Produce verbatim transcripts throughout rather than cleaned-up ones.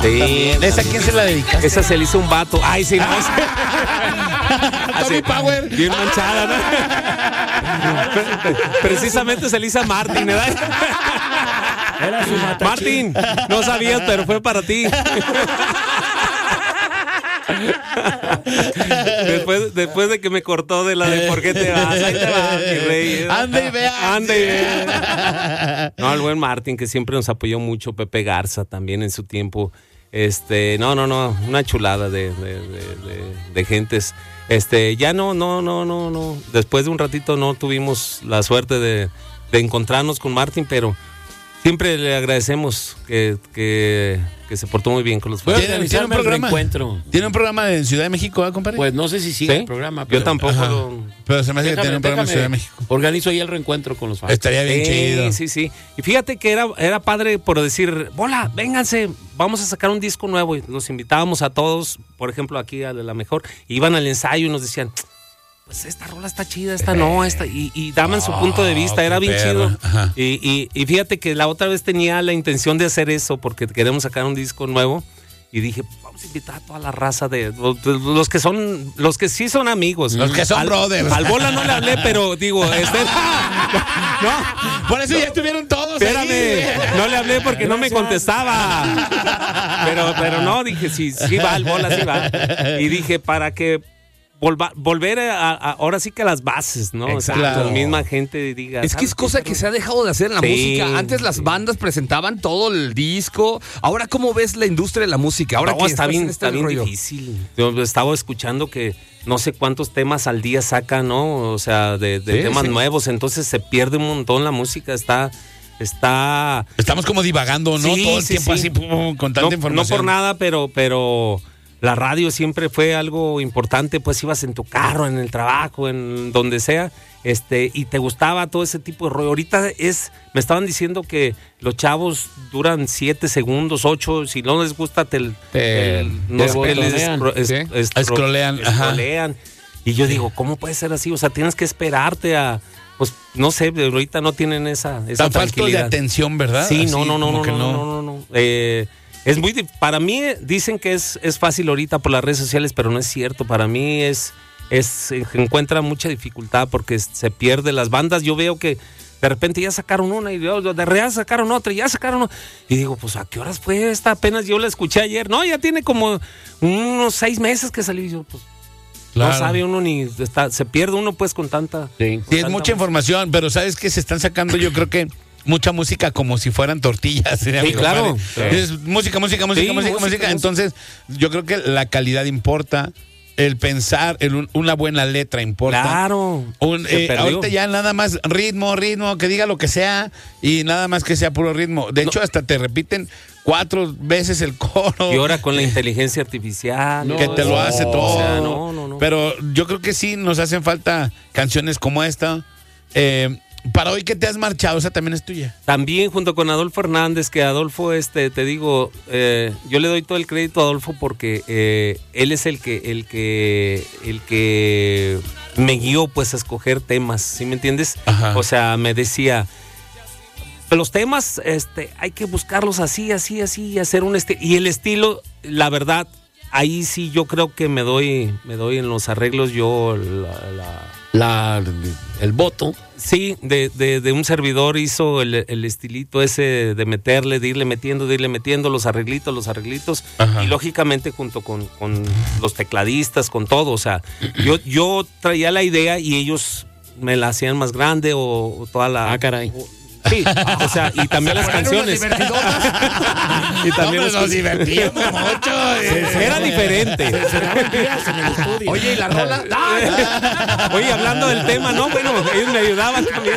Sí, también. ¿Esa quién se la dedicaste? Esa se le hizo un vato. Ay, sí, no. Tommy Power. Bien manchada, ¿no? Precisamente se le hizo a Martín, ¿verdad? Era su matache. Martín, no sabías, pero fue para ti. Después, después de que me cortó de la de ¿por qué te vas? Ahí te vas, mi rey. Ande y vea. Ande y vea. No, el buen Martín, que siempre nos apoyó mucho, Pepe Garza también en su tiempo. Este, no, no, no, una chulada de, de, de, de, de gentes. Este, ya no, no, no, no, no. Después de un ratito no tuvimos la suerte de, de encontrarnos con Martín, pero siempre le agradecemos que, que, que se portó muy bien con los Voy a fans. ¿Tiene- organizarme tiene un el programa? reencuentro. ¿Tiene un programa en Ciudad de México, ¿eh, compadre? Pues no sé si sigue ¿Sí? el programa. Yo pero- tampoco Ajá. lo... Pero se me hace que Déjame, tiene un programa en déjame. Ciudad de México. Organizo ahí el reencuentro con los fans. Estaría bien chido. Sí, sí, sí. Y fíjate que era, era padre por decir, bola, vénganse, vamos a sacar un disco nuevo. Y los invitábamos a todos, por ejemplo, aquí a La Mejor. Iban al ensayo y nos decían, pues esta rola está chida, esta no, esta. Y, y daban su punto de vista, qué era bien perro. chido. Ajá. Y, y, y fíjate que la otra vez tenía la intención de hacer eso porque queremos sacar un disco nuevo. Y dije, vamos a invitar a toda la raza de, de los que son, los que sí son amigos. Los que son al, brothers. Al Bola no le hablé, pero digo, este, no, Por eso ya estuvieron todos ahí. espérame, no le hablé porque no me contestaba. Pero, pero no, dije, sí, sí va el Bola, sí va. Y dije, para que volva, volver a, a- ahora sí que a las bases, ¿no? O sea, Exacto. la misma gente diga. Es que es ¿sabes cosa qué? que se ha dejado de hacer en la Sí, música. Antes las sí. bandas presentaban todo el disco. Ahora, ¿cómo ves la industria de la música? Ahora No, que está estás bien, en este está bien rollo. difícil. Yo estaba escuchando que no sé cuántos temas al día sacan, ¿no? O sea, de, de Sí, temas sí. nuevos, entonces se pierde un montón la música, está, está. Estamos como divagando, ¿no? Sí, Todo el sí, tiempo sí. así, pum, con tanta No, no información. por nada, pero, pero la radio siempre fue algo importante, pues ibas en tu carro, en el trabajo, en donde sea, este, y te gustaba todo ese tipo de rollo. Ahorita es, me estaban diciendo que los chavos duran siete segundos, ocho, si no les gusta te, Te- no te sé, les botonean, escro- es- ¿sí? escro- Scrollean, ajá. scrollean. Y yo digo, ¿cómo puede ser así? O sea, tienes que esperarte a, pues, no sé, ahorita no tienen esa, esa Tan falto de tranquilidad. atención, ¿verdad? Sí, Así no, no, no, como no, que no, no, no, no. Eh, es muy, dif- para mí eh, dicen que es, es fácil ahorita por las redes sociales, pero no es cierto. Para mí es, es se encuentra mucha dificultad porque se pierde las bandas. Yo veo que de repente ya sacaron una y luego de real sacaron otra y ya sacaron otra. Y digo, pues ¿a qué horas fue esta? Apenas yo la escuché ayer. No, ya tiene como unos seis meses que salió. Y yo, pues Claro. no sabe uno ni está, se pierde uno pues con tanta. Sí. con Sí, es tanta mucha información, pero ¿sabes qué? Se están sacando, yo creo que mucha música como si fueran tortillas. Sí, claro. Es música, música, música, Sí, música, música, música. música. Entonces, yo creo que la calidad importa, el pensar, el un- una buena letra importa. Claro. Un, Se eh, perdió. ahorita ya nada más ritmo, ritmo, que diga lo que sea y nada más que sea puro ritmo. De hecho, hasta te repiten cuatro veces el coro. Y ahora con la inteligencia artificial. No, que te lo hace todo. O sea, no, no, no. Pero yo creo que sí nos hacen falta canciones como esta. Eh, para hoy que te has marchado, esa también es tuya. También junto con Adolfo Hernández, que Adolfo, este, te digo, eh, yo le doy todo el crédito a Adolfo porque eh, él es el que, el que, el que me guió pues a escoger temas, ¿sí me entiendes? Ajá. O sea, me decía, los temas, este, hay que buscarlos así, así, así, y hacer un estilo. Y el estilo, la verdad, ahí sí yo creo que me doy, me doy en los arreglos yo la- la La, el voto. Sí, de, de, de un servidor hizo el, el estilito ese de meterle, de irle metiendo, de irle metiendo los arreglitos, los arreglitos. Ajá. Y lógicamente junto con, con los tecladistas, con todo. O sea, yo, yo traía la idea y ellos me la hacían más grande o, o toda la... Ah, caray. Sí, o sea, y también las canciones. Y también Hombre, las nos divertíamos mucho. Era diferente. Oye, ¿y la rola? ¡Ah! Oye, hablando del tema, no, bueno, ellos me ayudaban también.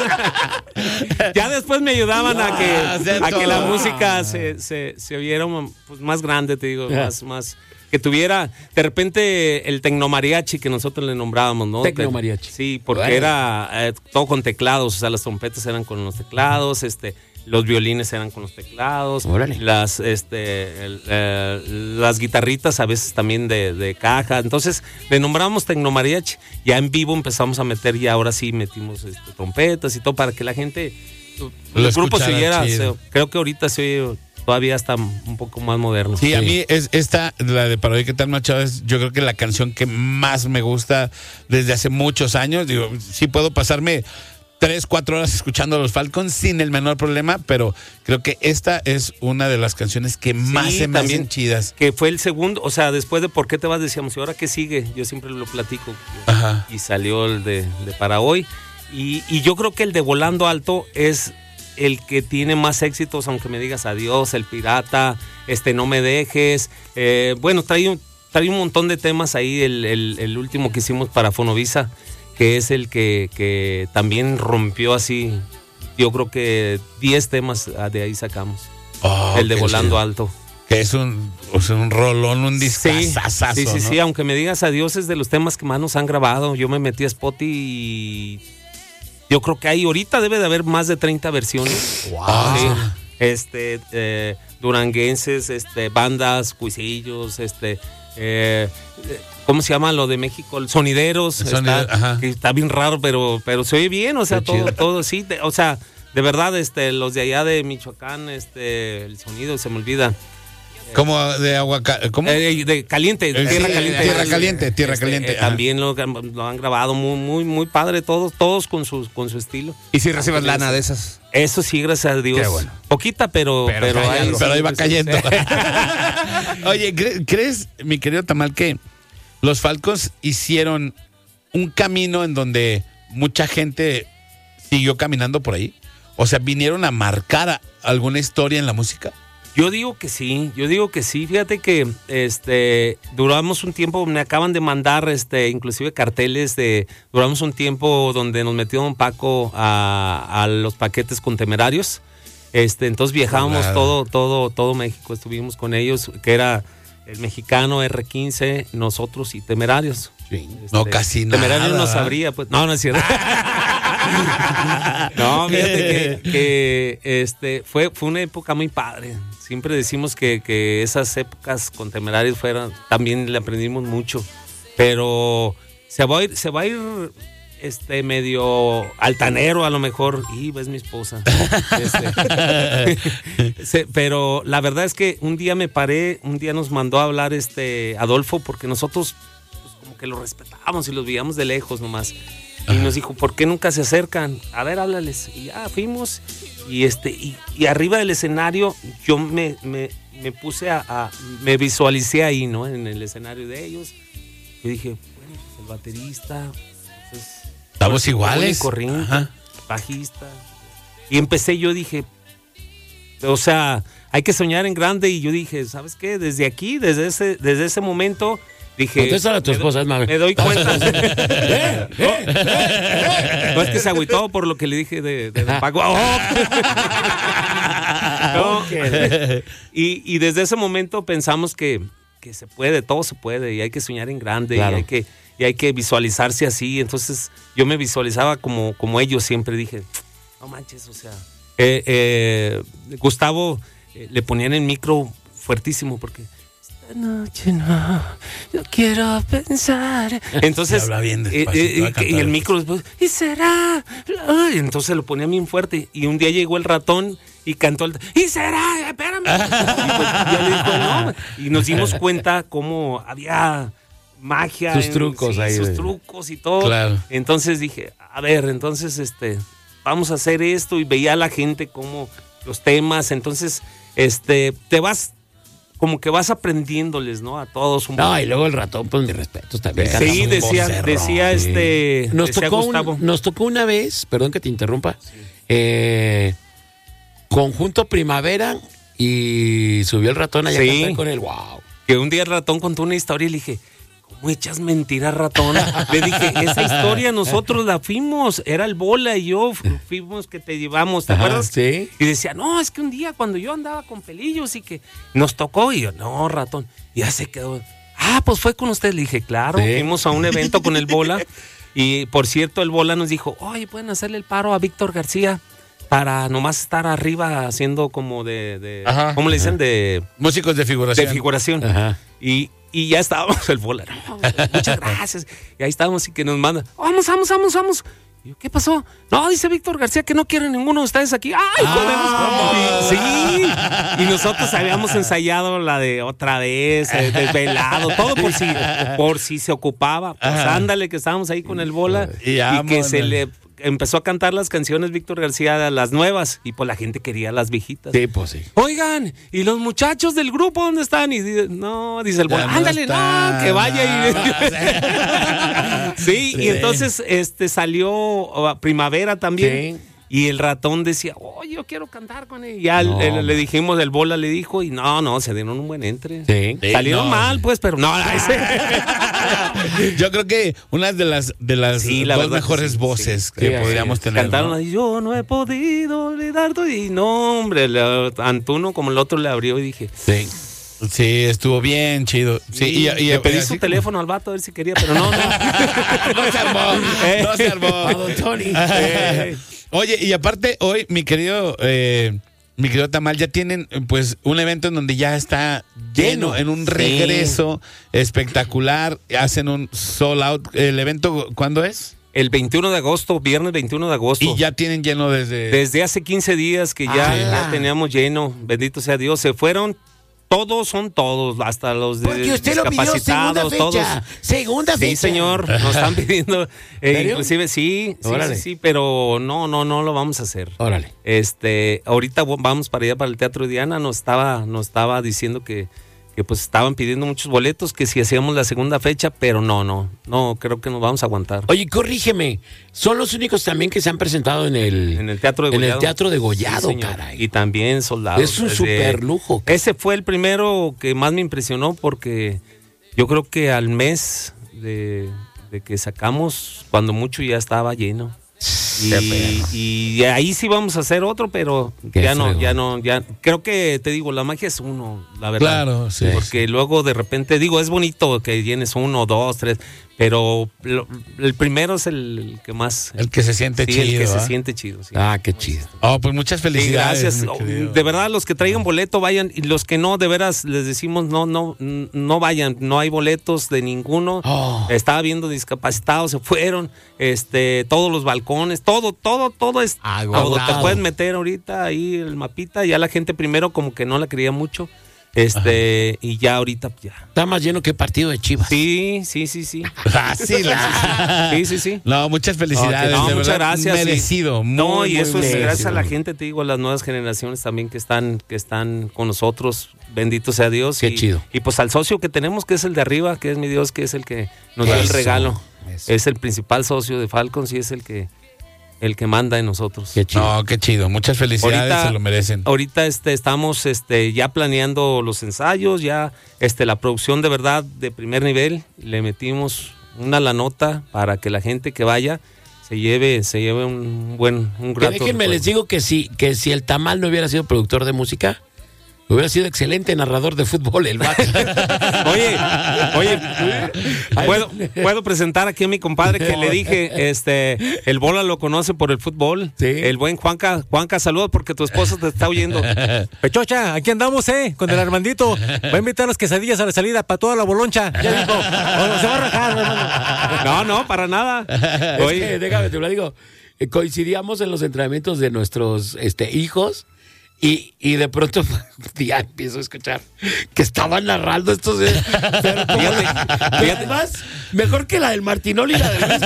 Ya después me ayudaban a que, a que la música se, se, se oyera pues, más grande, te digo, más, más, que tuviera de repente el tecnomariachi que nosotros le nombrábamos, ¿no? Tecnomariachi. Sí, porque Bueno. era eh, todo con teclados, o sea, las trompetas eran con los teclados, este, los violines eran con los teclados, Órale. las, este, el, eh, las guitarritas a veces también de, de caja. Entonces le nombramos tecnomariachi. Ya en vivo empezamos a meter, y ahora sí metimos este, trompetas y todo para que la gente, Lo el grupo se escuchara oyera. chido. se- creo que ahorita se oye todavía está un poco más moderno. Sí, a mí es esta, la de Para hoy, ¿qué tal, Machado? Es yo creo que la canción que más me gusta desde hace muchos años. Digo, sí puedo pasarme tres, cuatro horas escuchando a los Falcons sin el menor problema, pero creo que esta es una de las canciones que más Sí, se me también, hacen chidas. Que fue el segundo, o sea, después de ¿Por qué te vas? Decíamos, ¿y ahora qué sigue? Yo siempre lo platico. Ajá. Y salió el de, de Para hoy. Y, y yo creo que el de Volando Alto es el que tiene más éxitos, aunque me digas Adiós, El Pirata, este No me dejes. Eh, bueno, trae un, trae un montón de temas ahí, el, el, el último que hicimos para Fonovisa, que es el que, que también rompió así, yo creo que diez temas de ahí sacamos. Oh, el de qué Volando chido. Alto. Que es un, o sea, un rolón, un discazazazo, sí, sí, ¿no? sí, aunque me digas Adiós es de los temas que más nos han grabado. Yo me metí a Spotify y yo creo que hay, ahorita debe de haber más de treinta versiones. Wow. Sí. Este, eh, duranguenses, este, bandas, cuisillos, este, eh, ¿cómo se llama lo de México? Sonideros, El sonido, está, ajá. que está bien raro, pero, pero se oye bien, o sea, Qué todo, chido. todo, sí, de- o sea, de verdad, este, los de allá de Michoacán, este, el sonido se me olvida. Como de agua, ca- ¿cómo? Eh, de caliente, de Eh, tierra sí, caliente. tierra caliente, tierra Este, caliente, eh, ajá. también lo, lo han grabado muy, muy, muy padre, todos, todos con su, con su estilo. ¿Y si recibes lana de esas? Eso sí, gracias a Dios. Qué bueno. Poquita, pero, Pero pero, cae ahí algo. sí, Pero ahí va pues, cayendo. Oye, ¿cre- ¿crees, mi querido Tamal, que los Falcons hicieron un camino en donde mucha gente siguió caminando por ahí? O sea, ¿vinieron a marcar a- alguna historia en la música? Yo digo que sí, yo digo que sí. Fíjate que este duramos un tiempo, me acaban de mandar este inclusive carteles de, duramos un tiempo donde nos metió Don Paco a, a los paquetes con Temerarios. Este, entonces viajábamos Claro. todo, todo, todo México, estuvimos con ellos, que era el mexicano, R quince, nosotros y Temerarios. No, Este, casi nada. Temerarios no sabría, pues. No, no es cierto. No, fíjate que, que, este, fue, fue una época muy padre. Siempre decimos que, que esas épocas con Temerarios fueran, también le aprendimos mucho. Pero se va a ir, se va a ir este medio altanero a lo mejor. Y ves mi esposa. Este, se- pero la verdad es que un día me paré, un día nos mandó a hablar este Adolfo, porque nosotros pues, como que lo respetábamos y los veíamos de lejos nomás. Y nos dijo, ¿por qué nunca se acercan? A ver, háblales. Y ya fuimos. Y este y, y arriba del escenario yo me, me, me puse a, a- me visualicé ahí, ¿no? En el escenario de ellos. Y dije, bueno, pues el baterista, pues, es- Estamos pues, iguales. común y corriente, Ajá. bajista. Y empecé, yo dije, o sea, hay que soñar en grande. Y yo dije, ¿sabes qué? Desde aquí, desde ese, desde ese momento, dije. Contéstale a tu me do- esposa, es mami. Me doy cuenta. No, es que se agüitó por lo que le dije de, de Don Paco. ¡Oh! No, y, y desde ese momento pensamos que, que se puede, todo se puede, y hay que soñar en grande, Claro. y hay que, y hay que visualizarse así. Entonces yo me visualizaba como, como ellos siempre, dije, no manches, o sea. Eh, eh, Gustavo eh, le ponían el micro fuertísimo porque esta noche no, yo quiero pensar. Entonces, Se habla bien eh, despacito, eh, va a y cantar. el micro después, y será. Ay, entonces lo ponía bien fuerte. Y un día llegó el ratón y cantó el. Y será, espérame. Y, pues, ya le dijo, no. Y nos dimos cuenta cómo había magia. Sus en- trucos sí, ahí Sus de- trucos y todo. Claro. Entonces dije, a ver, entonces este. Vamos a hacer esto, y veía a la gente como los temas, entonces este te vas como que vas aprendiéndoles, ¿no? A todos un poco. No, y luego el ratón, pues mis respetos también. canta Sí, muy decía, vocerrón. decía Sí. este Nos decía tocó, un- Gustavo. nos tocó una vez, perdón que te interrumpa, eh, Conjunto Primavera y subió el ratón allá Sí. a cantar con él. Wow. Que un día el ratón contó una historia y le dije, ¿cómo echas mentira, ratón? Le dije, esa historia nosotros la fuimos, era el Bola y yo fu- fuimos que te llevamos, ¿te Ajá, acuerdas? sí. Y decía, no, es que un día cuando yo andaba con pelillos y que nos tocó, y yo, no, ratón, y ya se quedó. Ah, pues fue con usted. Le dije, claro, Sí. fuimos a un evento con el Bola, y por cierto, el Bola nos dijo, oye, pueden hacerle el paro a Víctor García para nomás estar arriba haciendo como de, de Ajá. ¿cómo le dicen? De, Músicos de figuración. de figuración. Ajá. Y, y ya estábamos el Bola. No, muchas gracias. Y ahí estábamos y que nos manda, vamos, vamos, vamos, vamos. Y yo, ¿qué pasó? No, dice Víctor García que no quiere ninguno de ustedes aquí. ¡Ay, Ah, joder! Sí. Y nosotros habíamos ensayado la de otra vez, eh, desvelado, todo por si, por si se ocupaba. Pues Ajá. ándale, que estábamos ahí con el bola Y y, vámonos. que se le empezó a cantar las canciones Víctor García, las nuevas, y pues la gente quería las viejitas. Sí, pues sí. Oigan, ¿y los muchachos del grupo dónde están? Y dice, no, dice el bola, Ya no ándale, están. no, que vaya. Y... sí, Sí. y entonces este salió uh, Primavera también. Sí. Y el ratón decía, oh, yo quiero cantar con él. Y ya No, le, le man. dijimos, el bola le dijo, y no, no, se dieron un buen entre. Sí. Sí, Salieron no. mal, pues, pero no, ese- Yo creo que una de las de las Sí, la dos verdad que mejores sí, voces sí. que Sí, podríamos sí. tener. cantaron ¿no? ahí, yo no he podido olvidar tu... Y no, hombre, le- Antuno como el otro le abrió y dije... Sí. Sí, estuvo bien chido. Sí, y, y- le pedí y su así- teléfono al vato a ver si quería, pero no, no. No se armó, no se armó. A don Tony. Eh, Oye, y aparte hoy, mi querido, eh, mi querido Tamal, ya tienen pues un evento en donde ya está lleno, Lleno. en un Sí. regreso espectacular, hacen un sold out. ¿El evento cuándo es? El veintiuno de agosto, viernes veintiuno de agosto. Y ya tienen lleno desde... Desde hace quince días que ya, Ah. ya teníamos lleno, bendito sea Dios, se fueron, todos son todos, hasta los de Porque usted lo pidió segunda discapacitados, fecha. todos. Segunda fecha. Sí, señor, nos están pidiendo, eh, serio? inclusive sí, sí, Órale. sí, sí, pero no, no, no lo vamos a hacer. Órale. Este, ahorita vo- vamos para allá para el Teatro Diana, nos estaba, nos estaba diciendo que, que pues estaban pidiendo muchos boletos, que si hacíamos la segunda fecha, pero no, no, no, creo que nos vamos a aguantar. Oye, corrígeme. Son los únicos también que se han presentado en el, En el Teatro de en el Gollado. Teatro de Gollado, Sí, señor. caray. Y también soldados. Es un super lujo. Ese fue el primero que más me impresionó porque yo creo que al mes de, de que sacamos, cuando mucho ya estaba lleno. Y, y ahí sí vamos a hacer otro, pero Qué ya no, fregón. ya no, ya. Creo que te digo, la magia es uno, la verdad. Claro, sí. Porque luego de repente, digo, es bonito que llenes uno, dos, tres, pero lo- el primero es el, el que más. El que se siente sí, chido. el que ¿ah? se siente chido. Sí. Ah, qué chido. Oh, pues muchas Sí, felicidades. gracias. mi querido. De verdad, los que traigan boleto vayan y los que no, de veras les decimos no, no, no vayan. No hay boletos de ninguno. Oh. Estaba viendo discapacitados, se fueron. Este, todos los balcones, todo, todo, todo es. Agotado. Todo te puedes meter ahorita ahí el mapita. Ya la gente primero como que no la quería mucho. Este, y ya ahorita ya. Está más lleno que partido de Chivas. Sí, sí, sí, sí. Así la- Sí, sí, sí. No, muchas felicidades. No, de muchas verdad, gracias. Merecido. Sí. No, muy, y muy eso es merecido. gracias a la gente, te digo, a las nuevas generaciones también que están, que están con nosotros. Bendito sea Dios. Qué y, chido. Y pues al socio que tenemos, que es el de arriba, que es mi Dios, que es el que nos da el Eso, regalo. eso. Es el principal socio de Falcons y es el que, el que manda en nosotros. Qué chido. No, qué chido. Muchas felicidades, se lo merecen. Ahorita este, estamos este, ya planeando los ensayos, ya este, la producción de verdad de primer nivel. Le metimos una la nota para que la gente que vaya se lleve, se lleve un buen, un Que grato déjenme, recuerdo. les digo que si, que si el Tamal no hubiera sido productor de música, hubiera sido excelente narrador de fútbol el vato. Oye, oye, ¿puedo, puedo presentar aquí a mi compadre que le dije, este, el Bola lo conoce por el fútbol. Sí. El buen Juanca, Juanca, saludos porque tu esposa te está oyendo. Pechocha, aquí andamos, ¿eh? Con el Armandito. Va a invitar las quesadillas a la salida para toda la boloncha. Ya dijo. O se va a rajar, hermano. No, no, para nada. Es Oye, que, déjame, te lo digo. eh, Coincidíamos en los entrenamientos de nuestros este, hijos. Y, y de pronto ya empiezo a escuchar que estaban narrando estos. eh, Pero como- Fíjate, y además, mejor que la del Martinoli y la del Luis.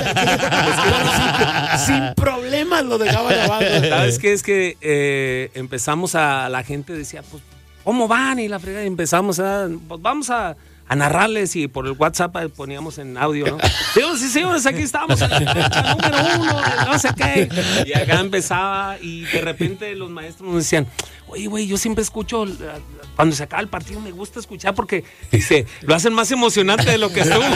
sin, sin problemas lo dejaban grabando. ¿sabes qué? Es que eh, empezamos a, la gente decía, pues, ¿cómo van? Y la fregada, y empezamos a, pues vamos a, a narrarles y por el WhatsApp poníamos en audio, ¿no? Señores y señores, aquí estamos en la cancha número uno, de no sé qué. Y acá empezaba y de repente los maestros nos decían, oye, güey, yo siempre escucho, eh, cuando se acaba el partido me gusta escuchar porque, dice, lo hacen más emocionante de lo que estuvo.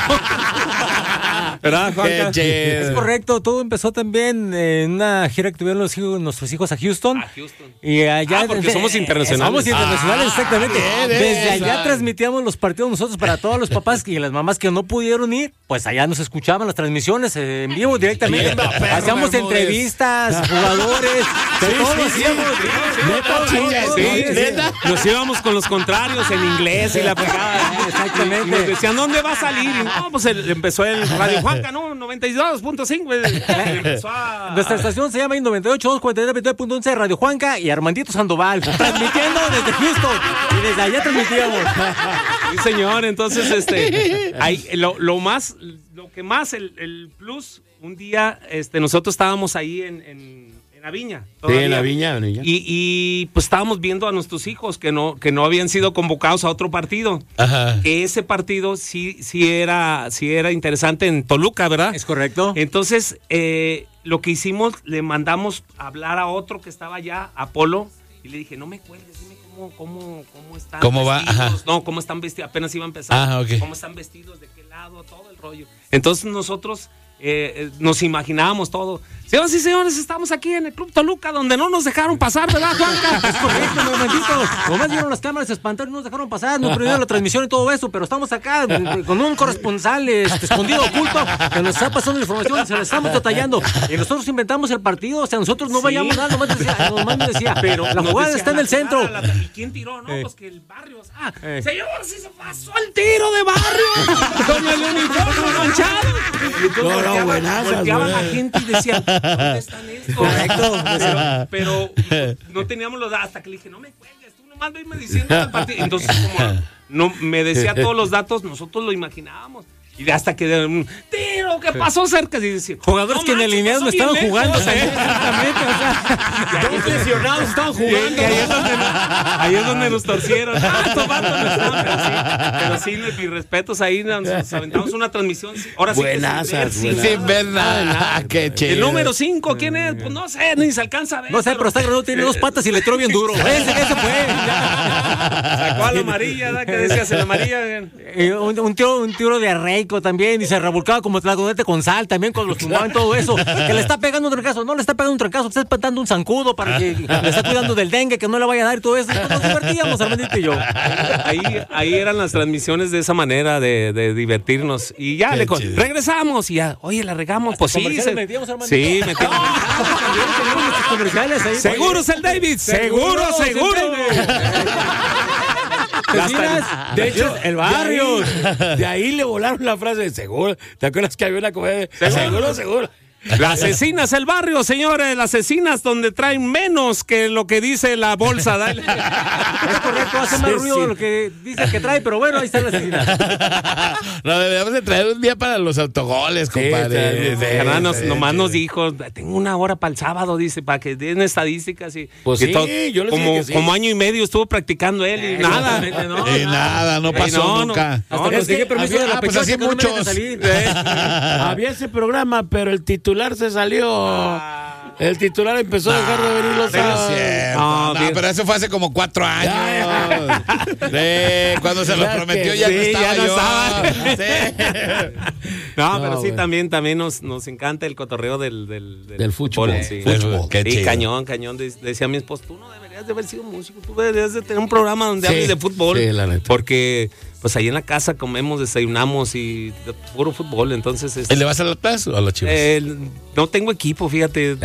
¿Verdad, Juanca? Qué chido. Es correcto, todo empezó también en una gira que tuvieron los hijos, nuestros hijos a Houston. A Houston. Y allá. Ah, porque somos internacionales. Somos internacionales, Ah, exactamente. bien, Desde bien. allá transmitíamos los partidos nosotros para todos los papás y las mamás que no pudieron ir, pues allá nos escuchaban las transmisiones eh, en vivo directamente. Bien, perro, Hacíamos Bermúdez. entrevistas, jugadores, de todo hacíamos. Neta, chido. liguilla. Sí, ¿no? ¿neta? Nos íbamos con los contrarios en inglés y la pegada. Exactamente. Y nos decían, ¿dónde va a salir? Y no, pues el, empezó el Radio Juanca, ¿no? noventa y dos punto cinco. Empezó a... Nuestra estación se llama noventa y ocho punto dos cuarenta y nueve punto once Radio Juanca y Armandito Sandoval, transmitiendo desde Houston. Y desde allá transmitíamos. Sí, señor. Entonces, este, ahí, lo, lo más, lo que más, el, el plus, un día, este, nosotros estábamos ahí en, en, en la viña. Sí, en la viña. En y, y pues estábamos viendo a nuestros hijos que no, que no habían sido convocados a otro partido. Ajá. Que ese partido sí, sí era, sí era interesante en Toluca, ¿verdad? Es correcto. Entonces, eh, lo que hicimos, le mandamos a hablar a otro que estaba allá, Apolo, y le dije, no me cuelgues, dime cómo, cómo, cómo están ¿Cómo va? vestidos. Ajá. No, cómo están vestidos, apenas iba a empezar. Ah, ok. Cómo están vestidos, de qué lado, todo el rollo. Entonces nosotros eh, eh, nos imaginábamos todo. Señoras y señores, estamos aquí en el Club Toluca, donde no nos dejaron pasar, ¿verdad, Juanca? Es correcto, mi hermanito. Nomás vieron las cámaras, se espantaron y nos dejaron pasar, nos prohibieron la transmisión y todo eso, pero estamos acá con un corresponsal este, escondido, oculto, que nos está pasando la información y se la estamos detallando. Y nosotros inventamos el partido, o sea, nosotros no Sí. vayamos nada, nomás decía, nomás me decía, Pero la nos jugada decía, está en la el centro. jugada, la- ¿Y quién tiró? No, Eh. pues que el Barrio. Ah, Eh. señor, si se pasó el tiro de Barrio con el uniforme manchado. Y entonces No, no, volteaba- buenazas, volteaba güey. la gente y decía, ¿dónde están estos? Correcto. Pero, pero no teníamos los datos hasta que le dije, no me cuelgues, tú nomás venme diciendo el partido. Entonces, como no me decía todos los datos, nosotros lo imaginábamos. Y hasta que de un tiro que pasó cerca. Y decía, Jugadores no que en manches, alineados no pasó bien estaban jugando, lejos, ¿eh? exactamente, o sea, Dos lesionados estaban Y, y jugando. ahí, es donde, ahí es donde nos torcieron. Ah, estos vatos no estaban, pero sí, pero sí, mis respetos, ahí nos, nos aventamos una transmisión. sí, Ahora sí que sin ver, Buenazas, sin buenazas. Sin ver nada. Qué chido. El número cinco, ¿quién es? Pues no sé, ni se alcanza a ver. no sé, pero está grande, tiene dos patas y le entró bien duro. Ese, ese fue. Sacó a la amarilla, ¿verdad? ¿Qué decías en la amarilla? Eh, un, un tiro, un tiro de arreico también, y se revolcaba como tlaconete con sal también cuando los tumbaban todo eso. Que le está pegando un trancazo, no le está pegando un trancazo, está espantando un zancudo para que le está cuidando del dengue, que no le vaya a dar y todo eso. Nos divertíamos, Armandito y yo. Ahí, ahí eran las transmisiones de esa manera de, de divertirnos. Y ya, le con- chido. regresamos y ya, oye, la regamos. Pues sí, comerciales se- metíamos, Armandito. sí, metíamos. También teníamos nuestros comerciales ahí. Seguros el David, seguro, seguro. Vecinas, De hecho, el barrio. De ahí, de ahí le volaron la frase de seguro. ¿Te acuerdas que había una comedia? de Seguro, seguro. Las asesinas el barrio, señores, las asesinas donde traen menos que lo que dice la bolsa. Dale. Es correcto, hace más Sí, ruido sí. de lo que dice que trae, pero bueno, ahí está la asesina. No, debemos de traer un día para los autogoles, compadre. sí, sí, Sí, Carnal, nos- sí, nomás sí. nos dijo, tengo una hora para el sábado, dice, para que den estadísticas. Y, Pues y sí, todo. yo les como, dije que sí. como año y medio estuvo practicando él y nada. No, Y nada, no Ey, pasó no, no. nunca. Hasta No, es conseguí que permiso había- de la ah, pues pechocha así que no me dejan muchos. salir. Había ese programa, pero el titular se salió. El titular empezó a dejar de venir los No es sábados. cierto. No, No, bien. pero eso fue hace como cuatro años. Sí, cuando se lo Ya prometió que ya no sí, estaba ya no yo. estaba. Sí. No, No, pero sí, güey. también, también nos, nos encanta el cotorreo del, del, Del fútbol. Sí, Fútbol. Qué Sí, chido. cañón, cañón. De- Decía mi esposo, tú no deberías de haber sido músico, tú deberías de tener un programa donde Sí, hables de fútbol. sí, la neta. Porque pues ahí en la casa comemos, desayunamos y de puro fútbol. Entonces, este, ¿Y le vas a la Atlas o a los Chivas? eh, no tengo equipo, fíjate.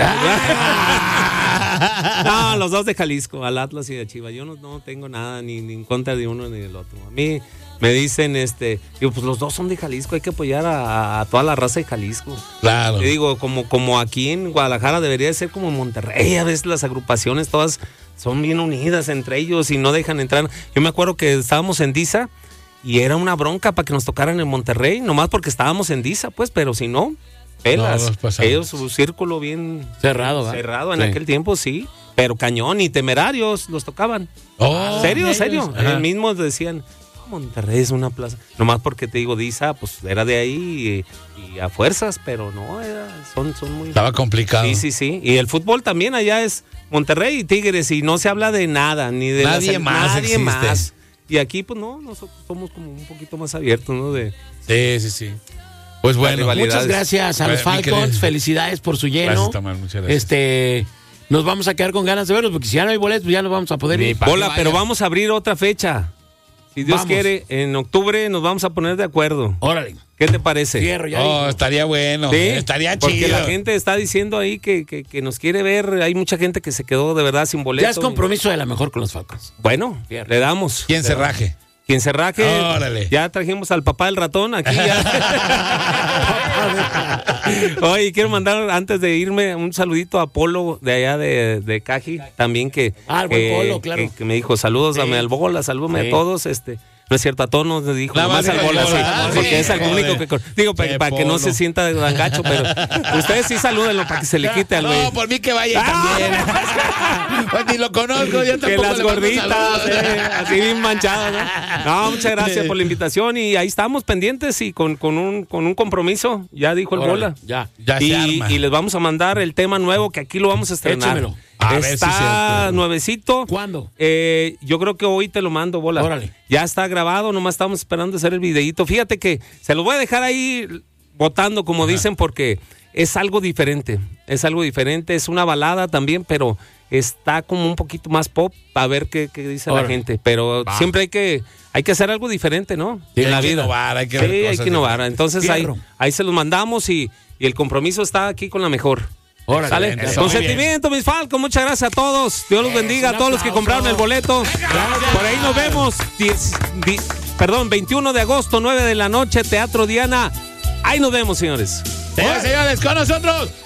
No, los dos de Jalisco, al Atlas y de Chivas. Yo no, no tengo nada ni, ni en contra de uno ni del otro. A mí me dicen, este, digo, pues los dos son de Jalisco, hay que apoyar a, a toda la raza de Jalisco. Claro. Yo digo, como, como aquí en Guadalajara debería de ser como en Monterrey, a veces las agrupaciones todas son bien unidas entre ellos y no dejan entrar. Yo me acuerdo que estábamos en Disa y era una bronca para que nos tocaran en Monterrey, nomás porque estábamos en Disa, pues, pero si no, pelas. No, nos pasamos. Ellos su círculo bien Cerrado, ¿va? cerrado en Sí. aquel tiempo, sí, pero cañón y Temerarios los tocaban. Oh, ¿Serio? ellos. ¿Serio? Ajá. El mismo decían, "No, Monterrey es una plaza. Nomás porque te digo, Disa, pues era de ahí y, y a fuerzas, pero no, era, son, son muy... Estaba complicado. Sí, sí, sí. Y el fútbol también allá es Monterrey y Tigres y no se habla de nada, ni de Nadie las- más nadie existe. más. Y aquí, pues no, nosotros somos como un poquito más abiertos, ¿no? De, Sí, sí, sí. Pues bueno. rivalidad. Muchas gracias a los Bueno, mi Falcons. querido. Felicidades por su lleno. Gracias, Tomás, muchas gracias. Este, nos vamos a quedar con ganas de verlos porque si ya no hay boletos, ya no vamos a poder Ni ir. pa- Hola, que pero vaya. vamos a abrir otra fecha. si Dios Vamos. quiere, en octubre nos vamos a poner de acuerdo. Órale. ¿Qué te parece? Fierro, ya Oh, dijo. estaría bueno. Sí, Estaría porque chido. la gente está diciendo ahí que, que, que nos quiere ver. Hay mucha gente que se quedó de verdad sin boleto. Ya es compromiso de la mejor con los Falcons. Bueno, Fierro. le damos. ¿Quién se raje? Quien se raje. Órale. Ya trajimos al papá del ratón aquí. Ya. Oye, quiero mandar antes de irme un saludito a Polo de allá de, de Caji, también que, Ah, el buen que- Polo, claro. que, que me dijo saludos, Sí. dame al Bola, salúdame Sí. a todos, este. No es cierto, a todos nos dijo, Nada nomás más al dijo Bola, al sí, Bola. Ah, porque sí, es el joder. único que... con- Digo, para, Qué para que no Polo. se sienta tan gacho, pero ustedes sí salúdenlo para que se le quite al güey. No, por mí que vaya también. Pues ni lo conozco, yo tampoco Que las le mando gorditas, saludos. eh, así bien manchadas, ¿no? No, muchas gracias por la invitación y ahí estamos pendientes y con, con, un, con un compromiso, ya dijo el Órale, Bola. Ya. Ya se Y, arma. y les vamos a mandar el tema nuevo que aquí lo vamos a estrenar. Échamelo. A ver si Está es cierto. nuevecito. ¿Cuándo? Eh, yo creo que hoy te lo mando, Bola. Órale. Ya está grabado, nomás estamos esperando hacer el videíto. Fíjate que se los voy a dejar ahí votando, como dicen, porque es algo diferente. Es algo diferente, es una balada también, pero está como un poquito más pop a ver qué, qué dice Órale. la gente. Pero Va. siempre hay que, hay que hacer algo diferente, ¿no? Sí, en hay la que vida. innovar, hay que sí, ver hay cosas que innovar. diferentes. Entonces ahí, Fierro. ahí se los mandamos y, y el compromiso está aquí con la mejor. Órale. ¿Sale? Eso, Con muy bien. sentimiento, mis Falcos, muchas gracias a todos. Dios los bendiga un a todos los que aplauso. compraron el boleto. Por ahí nos vemos. diez, di- perdón, veintiuno de agosto, nueve de la noche, Teatro Diana. Ahí nos vemos, señores. Señores, señores, con nosotros,